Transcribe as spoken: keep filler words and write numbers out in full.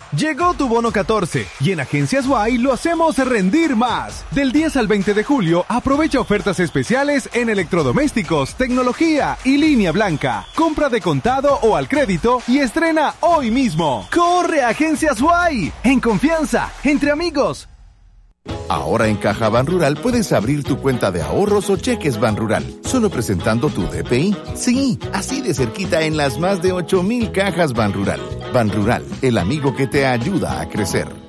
Llegó tu bono catorce y en Agencias Y lo hacemos rendir más. Del diez al veinte de julio, aprovecha ofertas especiales en electrodomésticos, tecnología y línea blanca. Compra de contado o al crédito y estrena hoy mismo. ¡Corre a Agencias Y! En confianza, entre amigos. Ahora en Caja Banrural puedes abrir tu cuenta de ahorros o cheques Banrural, solo presentando tu D P I. Sí, así de cerquita en las más de ocho mil cajas Banrural. Banrural, el amigo que te ayuda a crecer.